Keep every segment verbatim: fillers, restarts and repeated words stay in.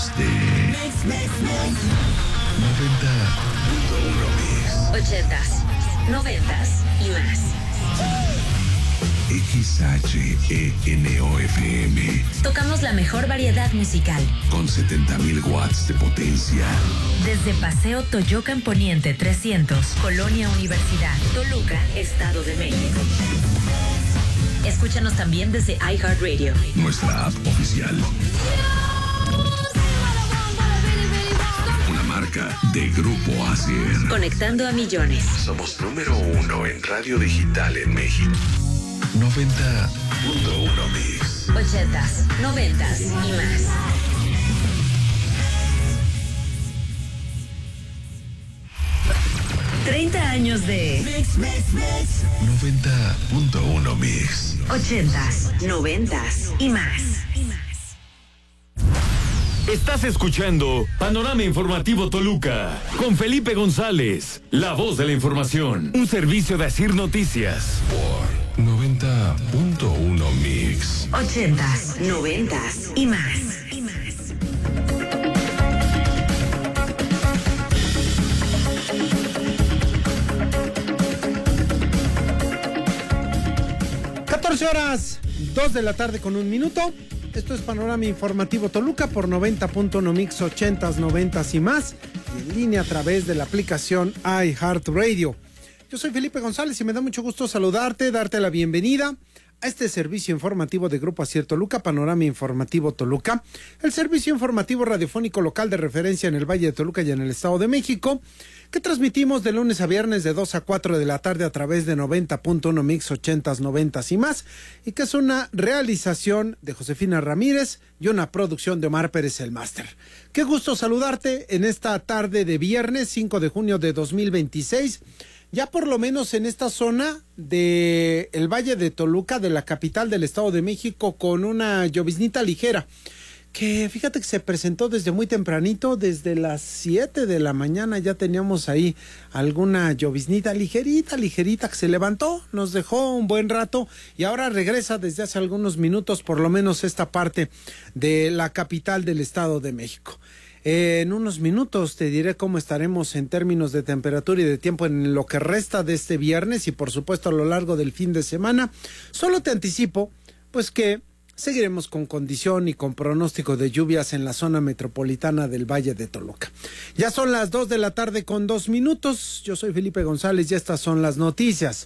años de noventa punto uno Mix. Ochentas, noventas y más. X H E N O F M. Tocamos la mejor variedad musical. Con setenta mil watts de potencia. Desde Paseo Toyocan Poniente trescientos, Colonia Universidad, Toluca, Estado de México. Escúchanos también desde iHeartRadio. Nuestra app oficial. Una marca de Grupo Asier. Conectando a millones. Somos número uno en radio digital en México. noventa punto uno Mix. Ochentas, noventas y más. Treinta años de Mix, Mix, Mix. noventa punto uno Mix. Ochentas, noventas y más. Estás escuchando Panorama Informativo Toluca con Felipe González, la voz de la información. Un servicio de Asir Noticias. Por noventa punto uno Mix. Ochentas, noventas y más. catorce horas, dos de la tarde con un minuto. Esto es Panorama Informativo Toluca por noventa punto uno Mix, ochentas, noventas y más. Y en línea a través de la aplicación iHeartRadio. Yo soy Felipe González y me da mucho gusto saludarte, darte la bienvenida a este servicio informativo de Grupo Asier Toluca, Panorama Informativo Toluca, el servicio informativo radiofónico local de referencia en el Valle de Toluca y en el Estado de México, que transmitimos de lunes a viernes de dos a cuatro de la tarde a través de noventa punto uno Mix, ochentas, noventas y más, y que es una realización de Josefina Ramírez y una producción de Omar Pérez el Máster. Qué gusto saludarte en esta tarde de viernes cinco de junio de dos mil veintiséis. Ya por lo menos en esta zona de el Valle de Toluca, de la capital del Estado de México, con una lloviznita ligera, que fíjate que se presentó desde muy tempranito, desde las siete de la mañana ya teníamos ahí alguna lloviznita ligerita, ligerita, que se levantó, nos dejó un buen rato y ahora regresa desde hace algunos minutos, por lo menos esta parte de la capital del Estado de México. En unos minutos te diré cómo estaremos en términos de temperatura y de tiempo en lo que resta de este viernes y por supuesto a lo largo del fin de semana. Solo te anticipo, pues que seguiremos con condición y con pronóstico de lluvias en la zona metropolitana del Valle de Toluca. Ya son las dos de la tarde con dos minutos. Yo soy Felipe González y estas son las noticias.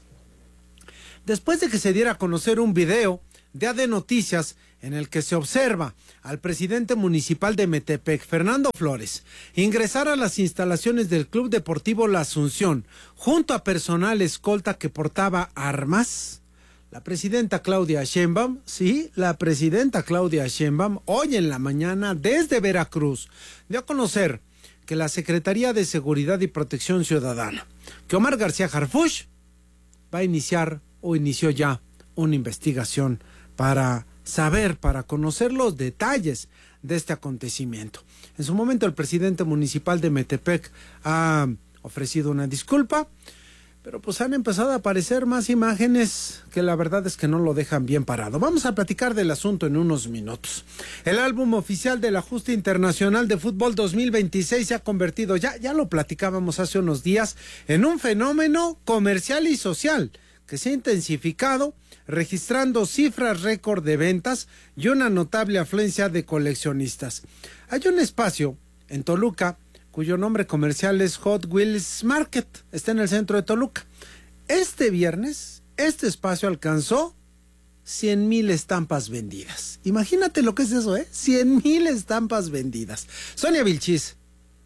Después de que se diera a conocer un video de A D Noticias en el que se observa al presidente municipal de Metepec, Fernando Flores, ingresar a las instalaciones del Club Deportivo La Asunción junto a personal escolta que portaba armas, la presidenta Claudia Sheinbaum, sí, la presidenta Claudia Sheinbaum, hoy en la mañana desde Veracruz, dio a conocer que la Secretaría de Seguridad y Protección Ciudadana, que Omar García Harfuch, va a iniciar o inició ya una investigación para saber, para conocer los detalles de este acontecimiento. En su momento el presidente municipal de Metepec ha ofrecido una disculpa, pero pues han empezado a aparecer más imágenes que la verdad es que no lo dejan bien parado. Vamos a platicar del asunto en unos minutos. El álbum oficial de la Justa Internacional de Fútbol dos mil veintiséis se ha convertido, ya, ya lo platicábamos hace unos días, en un fenómeno comercial y social que se ha intensificado, registrando cifras récord de ventas y una notable afluencia de coleccionistas. Hay un espacio en Toluca cuyo nombre comercial es Hot Wheels Market, está en el centro de Toluca. Este viernes, este espacio alcanzó cien mil estampas vendidas. Imagínate lo que es eso, ¿eh? cien mil estampas vendidas. Sonia Vilchis.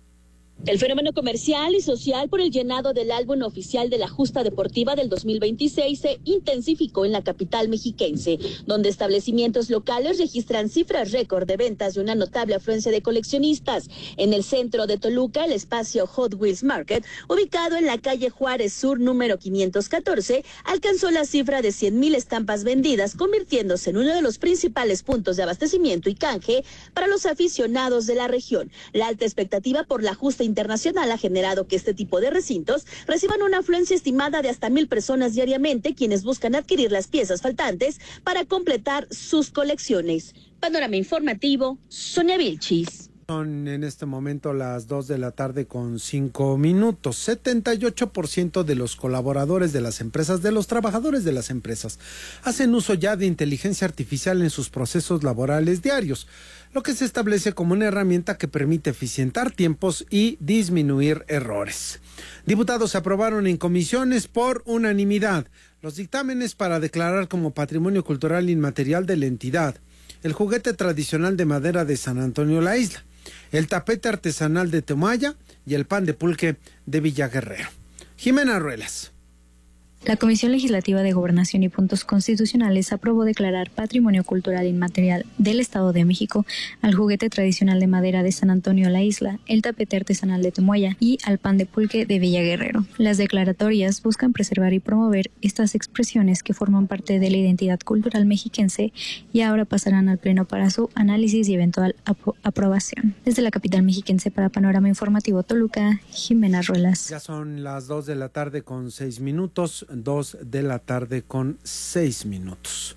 El fenómeno comercial y social por el llenado del álbum oficial de la Justa Deportiva del dos mil veintiséis se intensificó en la capital mexiquense, donde establecimientos locales registran cifras récord de ventas y una notable afluencia de coleccionistas. En el centro de Toluca, el espacio Hot Wheels Market, ubicado en la calle Juárez Sur número quinientos catorce, alcanzó la cifra de cien mil estampas vendidas, convirtiéndose en uno de los principales puntos de abastecimiento y canje para los aficionados de la región. La alta expectativa por la Justa Internacional ha generado que este tipo de recintos reciban una afluencia estimada de hasta mil personas diariamente, quienes buscan adquirir las piezas faltantes para completar sus colecciones. Panorama Informativo, Sonia Vilchis. Son en este momento las dos de la tarde con cinco minutos. setenta y ocho por ciento de los colaboradores de las empresas, de los trabajadores de las empresas, hacen uso ya de inteligencia artificial en sus procesos laborales diarios, lo que se establece como una herramienta que permite eficientar tiempos y disminuir errores. Diputados aprobaron en comisiones por unanimidad los dictámenes para declarar como patrimonio cultural inmaterial de la entidad el juguete tradicional de madera de San Antonio La Isla, el tapete artesanal de Temoaya y el pan de pulque de Villaguerrero. Jimena Ruelas. La Comisión Legislativa de Gobernación y Puntos Constitucionales aprobó declarar Patrimonio Cultural Inmaterial del Estado de México al juguete tradicional de madera de San Antonio La Isla, el tapete artesanal de Temoaya y al pan de pulque de Villaguerrero. Las declaratorias buscan preservar y promover estas expresiones que forman parte de la identidad cultural mexiquense y ahora pasarán al Pleno para su análisis y eventual apro- aprobación. Desde la capital mexiquense para Panorama Informativo Toluca, Jimena Ruelas. Ya son las dos de la tarde con seis minutos. Dos de la tarde con seis minutos.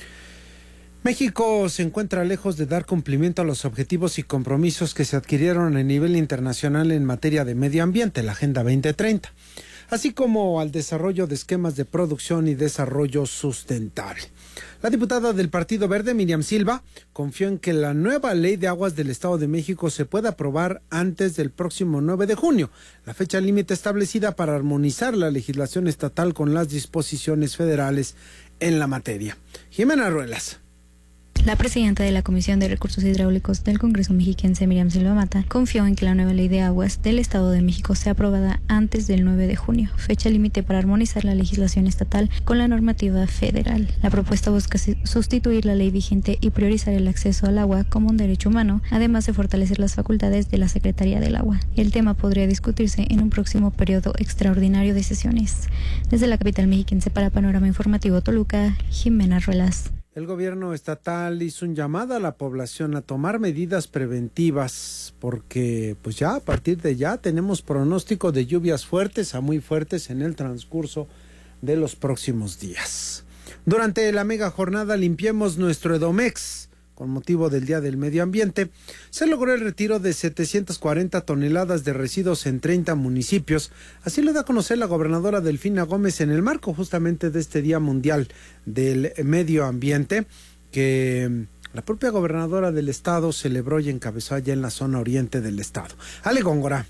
México se encuentra lejos de dar cumplimiento a los objetivos y compromisos que se adquirieron a nivel internacional en materia de medio ambiente, la Agenda veinte treinta, así como al desarrollo de esquemas de producción y desarrollo sustentable. La diputada del Partido Verde, Miriam Silva, confió en que la nueva ley de aguas del Estado de México se pueda aprobar antes del próximo nueve de junio, la fecha límite establecida para armonizar la legislación estatal con las disposiciones federales en la materia. Jimena Ruelas. La presidenta de la Comisión de Recursos Hidráulicos del Congreso mexiquense, Miriam Silva Mata, confió en que la nueva ley de aguas del Estado de México sea aprobada antes del nueve de junio, fecha límite para armonizar la legislación estatal con la normativa federal. La propuesta busca sustituir la ley vigente y priorizar el acceso al agua como un derecho humano, además de fortalecer las facultades de la Secretaría del Agua. El tema podría discutirse en un próximo periodo extraordinario de sesiones. Desde la capital mexiquense para Panorama Informativo Toluca, Jimena Ruelas. El gobierno estatal hizo un llamado a la población a tomar medidas preventivas porque pues ya a partir de ya tenemos pronóstico de lluvias fuertes a muy fuertes en el transcurso de los próximos días. Durante la mega jornada Limpiemos Nuestro Edomex, con motivo del Día del Medio Ambiente, se logró el retiro de setecientas cuarenta toneladas de residuos en treinta municipios. Así lo da a conocer la gobernadora Delfina Gómez en el marco justamente de este Día Mundial del Medio Ambiente, que la propia gobernadora del estado celebró y encabezó allá en la zona oriente del estado. Ale Góngora.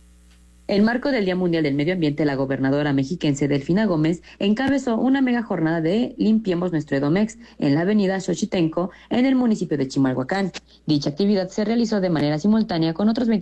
En marco del Día Mundial del Medio Ambiente, la gobernadora mexiquense Delfina Gómez encabezó una mega jornada de Limpiemos Nuestro Edomex en la avenida Xochitenco, en el municipio de Chimalhuacán. Dicha actividad se realizó de manera simultánea con otros